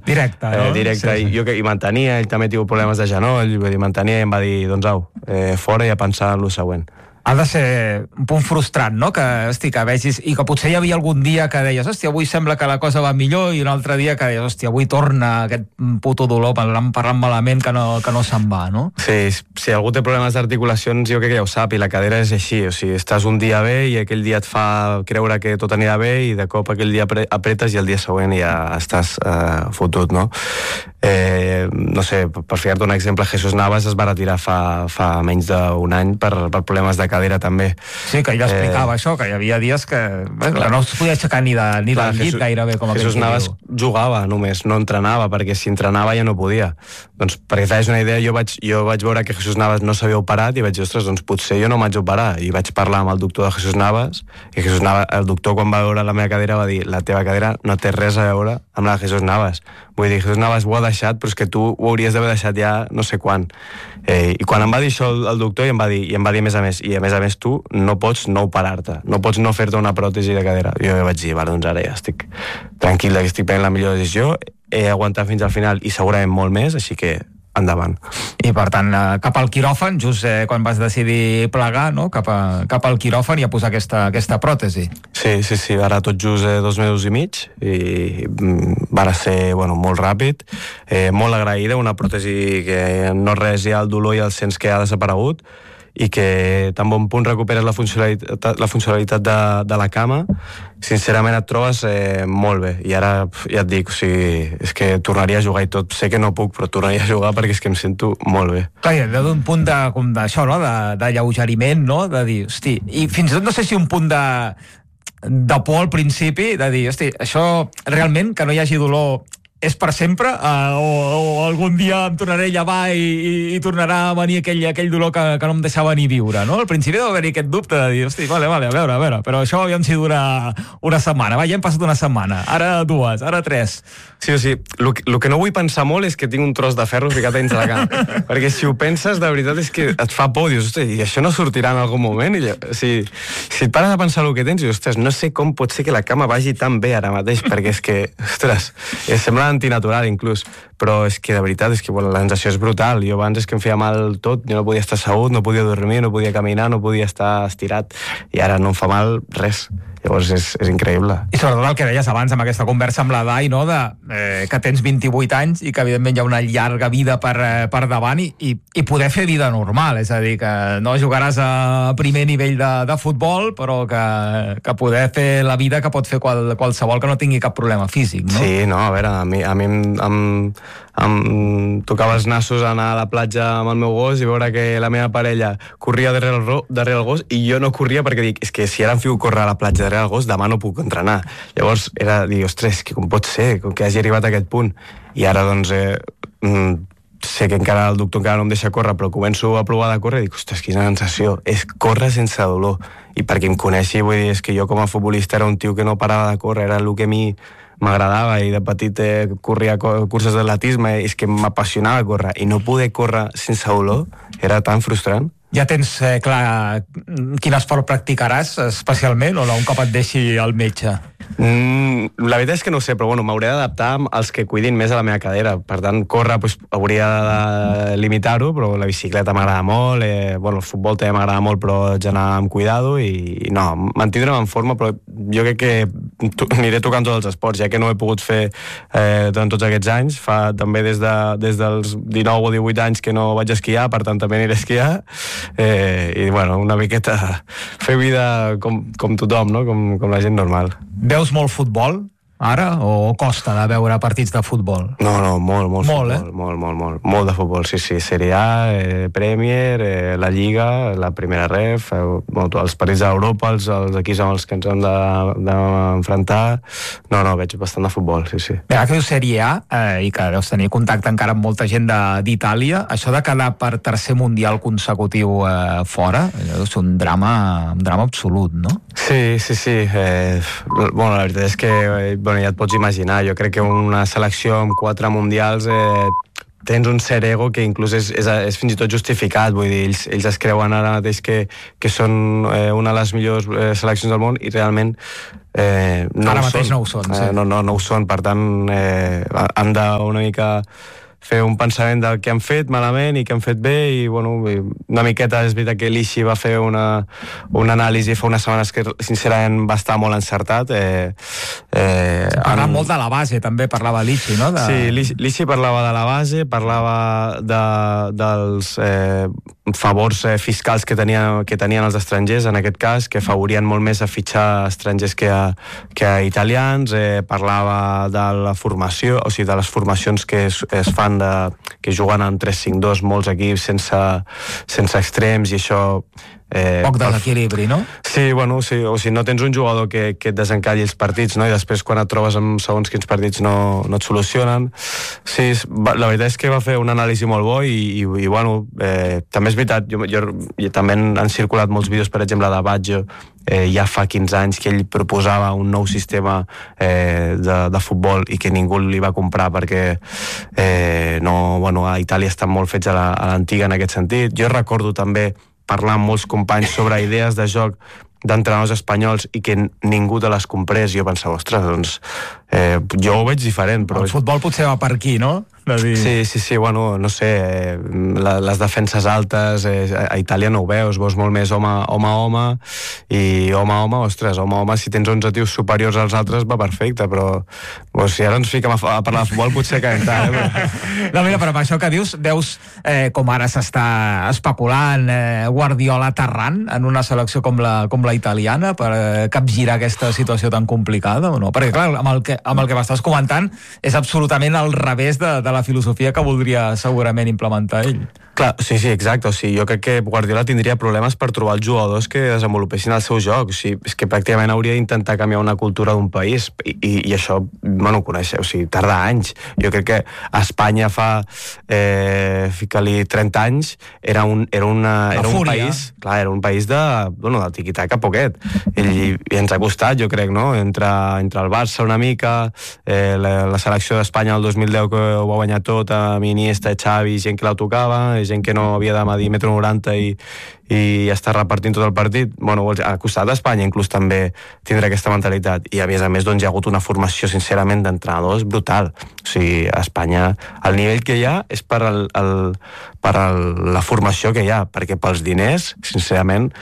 Directe, no? Directe, sí. I mantenia, ell també ha tingut problemes de genoll, vull dir, mantenia i em va dir, doncs au, fora i a pensar en lo següent. Ha de ser un punt frustrant, no?, que vegis, i que potser hi havia algun dia que deies, hòstia, avui sembla que la cosa va millor, i un altre dia que deies, hòstia, avui torna aquest puto dolor, parlant malament, que no se'n va, no? Sí, si algú té problemes d'articulacions, jo crec que ja ho sap, i la cadera és així, o sigui, estàs un dia bé i aquell dia et fa creure que tot anirà bé i de cop aquell dia apretes i el dia següent ja estàs fotut, no? No sé, per ficar-te un exemple, Jesús Navas es va retirar fa menys d'un any per problemes de cadera també. Sí, que ell explicava això, que hi havia dies que no es podia aixecar ni del llit gairebé, com aquell Jesús Navas jugava només, no entrenava, perquè si entrenava ja no podia. Doncs, perquè et facis una idea, jo vaig veure que Jesús Navas no s'havia operat i vaig dir, ostres, doncs potser jo no m'haig d'operar. I vaig parlar amb el doctor de Jesús Navas, i el doctor, quan va veure la meva cadera, va dir, la teva cadera no té res a veure amb la de Jesús Navas. Vull dir, Jesús Navas ho ha deixat, però és que tu ho hauries d'haver deixat ja no sé quan. I quan em va dir això el doctor, i em va dir a més tu no pots no operar-te, no pots no fer-te una pròtesi de cadera. Jo vaig dir, vale, doncs ara ja estic tranquil que estic prenent la millor decisió, he aguantat fins al final i segurament molt més, així que endavant. I per tant, cap al quiròfan, just quan vas decidir plegar, no? Cap al quiròfan i a posar aquesta pròtesi. Sí, ara tot just 2 mesos i mig, i va ser molt ràpid, molt agraïda, una pròtesi que no res hi ha el dolor i el sents que ha desaparegut, i que tan bon punt recuperes la funcionalitat de la cama, sincerament et trobes molt bé. I ara ja et dic, o sigui, és que tornaria a jugar i tot, sé que no puc, però tornaria a jugar perquè és que em sento molt bé. Clar, d'un punt d'això, no?, d'alleugeriment, no?, de dir, hosti, i fins i tot no sé si un punt de por al principi, de dir, hosti, això realment, que no hi hagi dolor, és per sempre? O algun dia em tornaré a llevar i tornarà a venir aquell dolor que no em deixava ni viure, no? Al principi deu haver-hi aquest dubte de dir, hosti, vale, a veure, però això aviam si dura una setmana. Va, ja hem passat una setmana, ara 2, ara 3. Sí, o sigui, el que no vull pensar molt és que tinc un tros de ferro ficat dins la cama, perquè si ho penses, de veritat és que et fa por, dius, hosti, i això no sortirà en algun moment? Si et pares a pensar el que tens, dius, ostres, no sé com pot ser que la cama vagi tan bé ara mateix, perquè és que, ostres, sembla antinatural inclús, però és que de veritat és que la sensació és brutal. Jo abans és que em feia mal tot, jo no podia estar assegut, no podia dormir, no podia caminar, no podia estar estirat, i ara no em fa mal res. Llavors és increïble. I sobretot el que deies abans amb aquesta conversa amb la Dai, no?, que tens 28 anys i que evidentment hi ha una llarga vida per davant i poder fer vida normal, és a dir, que no jugaràs a primer nivell de futbol, però que poder fer la vida que pot fer qualsevol que no tingui cap problema físic, no? Sí, no, a veure, a mi em tocava els nassos anar a la platja amb el meu gos i veure que la meva parella corria darrere el gos i jo no corria perquè dic, és que si ara em fico a córrer a la platja darrere el gos, demà no puc entrenar. Llavors era dir, ostres, que com pot ser, com que hagi arribat a aquest punt. I ara doncs sé que encara el doctor encara no em deixa córrer, però començo a provar de córrer i dic, ostres, quina sensació, és córrer sense dolor. I perquè em coneixi, vull dir, és que jo com a futbolista era un tio que no parava de córrer, era el que a mi m'agradava, i de petit corria curses d'atletisme, és que m'apassionava córrer, i no poder córrer sense dolor era tan frustrant. Ja tens clar quin esport practicaràs especialment, o no, un cop et deixi el metge? La veritat és que no ho sé, però bueno, m'hauré d'adaptar als que cuidin més a la meva cadera. Per tant, córrer hauria de limitar-ho, però la bicicleta m'agrada molt, el futbol també m'agrada molt, però haig d'anar amb cuidado i no, mantindre'm en forma, però jo crec que aniré tocant tots els esports, ja que no he pogut fer durant tots aquests anys. Fa també des dels 19 o 18 anys que no vaig esquiar, per tant també aniré a esquiar, i bueno, una miqueta fer vida com tothom, no? Com la gent normal. Veus molt futbol ara, o costa de veure partits de futbol? No, molt futbol, molt de futbol, sí, Serie A, Premier, la Lliga, la primera ref, els partits d'Europa, els equips amb els que ens hem d'enfrontar. No, veig bastant de futbol, sí. Bé, que dius Serie A, i que deus tenir contacte encara amb molta gent d'Itàlia, això de quedar per tercer mundial consecutiu fora, deu ser un drama absolut, no? Sí. La veritat és que ja et pots imaginar, jo crec que una selecció amb 4 mundials tens un cert ego que inclús és fins i tot justificat, vull dir, ells es creuen ara mateix que són una de les millors seleccions del món i realment no ara mateix no ho són, sí. No ho són, per tant han de una mica fer un pensament del que han fet malament i que han fet bé, i bueno, una miqueta és veritat que l'Ixi va fer una anàlisi fa unes setmanes que sincerament va estar molt encertat. Parlava molt de la base, també parlava l'Ixi, no? Sí, l'Ixi parlava de la base, parlava dels favors fiscals que tenien els estrangers, en aquest cas, que favorien molt més a fitxar estrangers que a italians. Parlava de la formació, o sigui, de les formacions que es fan que juguen en 3-5-2 molts equips sense extrems, i això poc desequilibri, no? Sí, bueno, sí, o sigui, no tens un jugador que et desencalli els partits, no? I després quan et trobes amb segons quins partits no et solucionen. Sí, la veritat és que va fer un anàlisi molt bo i bueno, també és veritat, jo també han circulat molts vídeos, per exemple, de Baggio, ja fa 15 anys, que ell proposava un nou sistema de futbol i que ningú li va comprar perquè a Itàlia estan molt fets a l'antiga en aquest sentit. Jo recordo també parlar amb molts companys sobre idees de joc d'entrenadors espanyols i que ningú te les comprés. Jo pensava, ostres, doncs jo ho veig diferent, però... El futbol potser va per aquí, no? Sí, bueno, no sé, les defenses altes, a Itàlia no ho veus molt més home a home, i home a home, ostres, home a home, si tens 11 tios superiors als altres va perfecte, però si ara ens fiquem a parlar de futbol potser caiem tant, No, mira, però amb això que dius, veus com ara s'està especulant Guardiola aterrant en una selecció com la italiana per capgirar aquesta situació tan complicada, o no? Perquè, clar, amb el que m'estàs comentant és absolutament al revés de la filosofia que voldria segurament implementar ell. Clar, sí, exacte. O sigui, jo crec que Guardiola tindria problemes per trobar els jugadors que desenvolupessin el seu joc. O sigui, és que pràcticament hauria d'intentar canviar una cultura d'un país, i això, bueno, ho coneixeu, o sigui, tarda anys. Jo crec que a Espanya fa fica-li 30 anys era un país, clar, era un país de tiqui-taca poquet. I ens ha costat, jo crec, no? Entre el Barça una mica, la selecció d'Espanya el 2010 que ho va guanyar tot, amb Iniesta, Xavi, gent que la tocava, gent que no havia de medir 1,90 m i està repartint tot el partit. Bueno, ha costat a Espanya inclús també tindre aquesta mentalitat, i a més doncs hi ha hagut una formació sincerament d'entrenadors brutal. O sigui, a Espanya el nivell que hi ha és per la formació que hi ha, perquè pels diners, sincerament,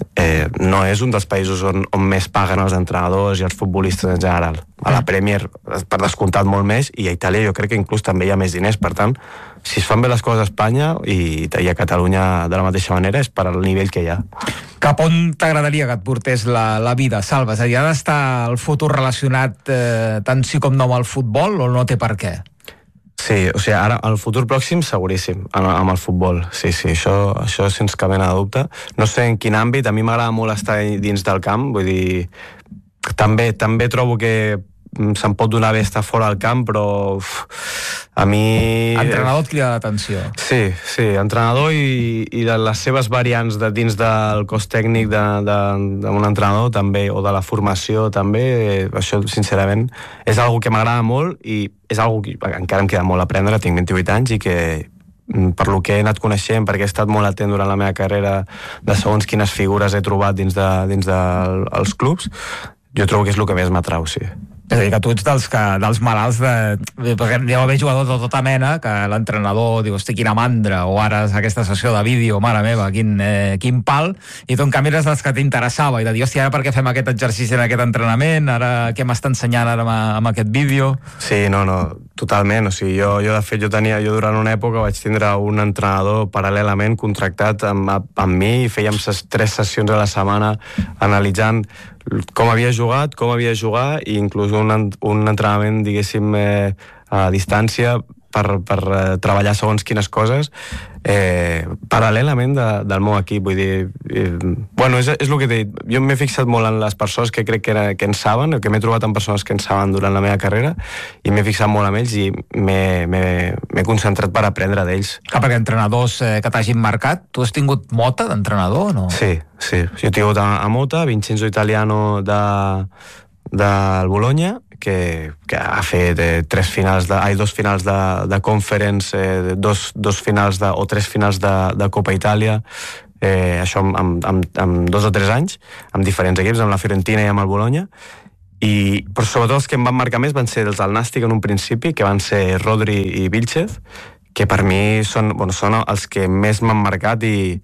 no és un dels països on més paguen els entrenadors i els futbolistes en general. A la Premier, per descomptat, molt més, i a Itàlia jo crec que inclús també hi ha més diners. Per tant, si es fan bé les coses a Espanya i a Catalunya de la mateixa manera, és per al nivell que hi ha. Cap on t'agradaria que et portés la vida, Salva? És a dir, ha d'estar el futur relacionat tant sí com no amb el futbol, o no té per què? Sí, o sigui, ara, el futur pròxim, seguríssim, amb el futbol. Sí, això sense cap mena de dubte. No sé en quin àmbit, a mi m'agrada molt estar dins del camp, vull dir, també trobo que se'n pot donar bé estar fora del camp, però a mi... Entrenador et crida l'atenció. Sí, entrenador i de les seves variants dins del cos tècnic d'un entrenador també, o de la formació també, això sincerament és algo que m'agrada molt, i és algo que encara em queda molt a aprendre, tinc 28 anys, i que per lo que he anat coneixent, perquè he estat molt atent durant la meva carrera de segons quines figures he trobat dins dels clubs, jo trobo que és el que més m'atrau, sí. És a dir, que tu ets dels malalts perquè deu haver jugadors de tota mena que l'entrenador diu, hosti, quina mandra, o ara aquesta sessió de vídeo, mare meva, quin pal, i tu en canvi eres dels que t'interessava i de dir, hosti, ara per què fem aquest exercici en aquest entrenament, ara què m'està ensenyant ara amb aquest vídeo? Sí, no, totalment. O sigui, jo de fet, jo durant una època vaig tindre un entrenador paral·lelament contractat amb mi, i fèiem 3 sessions a la setmana analitzant com havia jugat, i inclús un entrenament, diguéssim, a distància per treballar segons quines coses paral·lelament del meu equip. Vull dir, bueno, és el que t'he dit. Jo m'he fixat molt en les persones que crec que en saben, que m'he trobat en persones que en saben durant la meva carrera, i m'he fixat molt en ells i m'he concentrat per aprendre d'ells. Perquè entrenadors que t'hagin marcat, tu has tingut Mota d'entrenador o no? Sí. Jo he tingut a Mota, Vincenzo Italiano del Bologna, que ha fet dos finals de Conference, dos finals o tres finals de Copa Itàlia, això amb 2 o 3 anys, amb diferents equips, amb la Fiorentina i amb el Bologna. Però sobretot els que em van marcar més van ser els del Nàstic en un principi, que van ser Rodri i Vilchez, que per mi són els que més m'han marcat i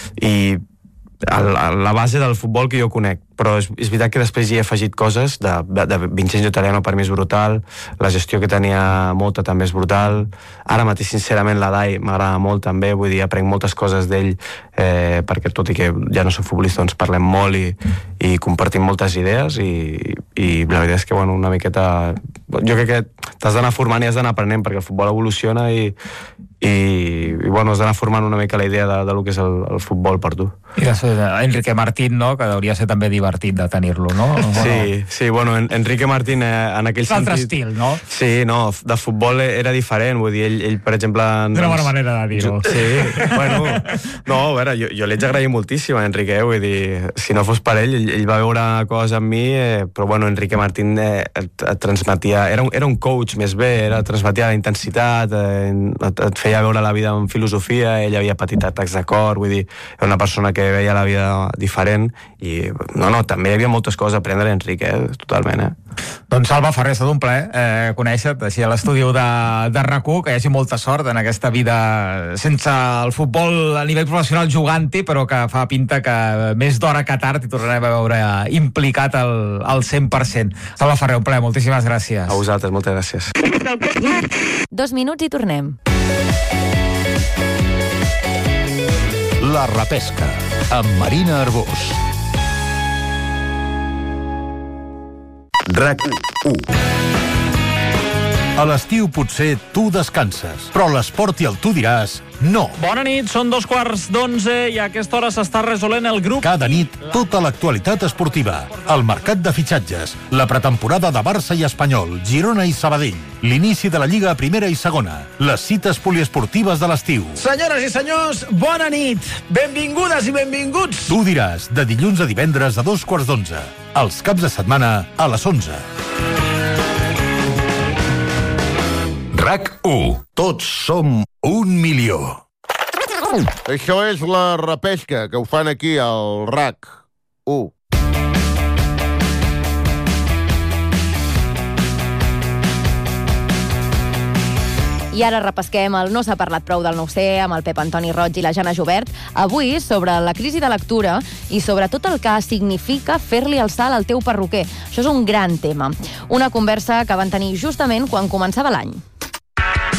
la base del futbol que jo conec. Però és veritat que després hi he afegit coses de Vincenzo Italiano, per mi és brutal, la gestió que tenia Mota també és brutal, ara mateix sincerament la Dai m'agrada molt també, vull dir, aprenc moltes coses d'ell, perquè tot i que ja no soc futbolista doncs parlem molt i compartim moltes idees i la veritat és que una miqueta jo crec que t'has d'anar formant i has d'anar aprenent, perquè el futbol evoluciona i has d'anar formant una mica la idea de lo que és el futbol per tu. I després Enrique Martín, no?, que hauria ser també divertit de tenir-lo, no? Sí, Enrique Martín en aquell sentit... L'altre estil, no? Sí, no, de futbol era diferent, vull dir, ell per exemple... D'una bona manera de dir-ho. Sí, no, a veure, jo l'haig d'agrair moltíssim a Enrique, vull dir, si no fos per ell va veure coses en mi, però Enrique Martín et transmetia... Era un coach més bé, transmetia la intensitat, et feia veure la vida amb filosofia, ell havia patit atacs de cor, vull dir, era una persona que veia la vida diferent i també hi havia moltes coses a aprendre d'Enrique, totalment. Doncs Salva Ferrer, ha estat un plaer conèixer-te així a l'estudi de RAC1, que hi hagi molta sort en aquesta vida sense el futbol a nivell professional jugant-hi, però que fa pinta que més d'hora que tard hi tornarem a veure implicat al 100%. Salva Ferrer, un plaer, moltíssimes gràcies. A vosaltres, moltes gràcies. 2 minuts i tornem. La repesca, amb Marina Arbós. RAC1. A l'estiu potser tu descanses, però l'esport i el tu diràs no. Bona nit, són 11:15 i a aquesta hora s'està resolent el grup. Cada nit, tota l'actualitat esportiva, el mercat de fitxatges, la pretemporada de Barça i Espanyol, Girona i Sabadell, l'inici de la Lliga Primera i Segona, les cites poliesportives de l'estiu. Senyores i senyors, bona nit! Benvingudes i benvinguts! Tu diràs, de dilluns a divendres a 2:15, els caps de setmana a les 11. RAC1. Tots som 1 milió. Això és la repesca, que ho fan aquí al RAC1. I ara repesquem el No s'ha parlat prou del 9C amb el Pep Antoni Roig i la Jana Jobert. Avui sobre la crisi de lectura i sobre tot el que significa fer-li el salt al teu perruquer. Això és un gran tema. Una conversa que van tenir justament quan començava l'any.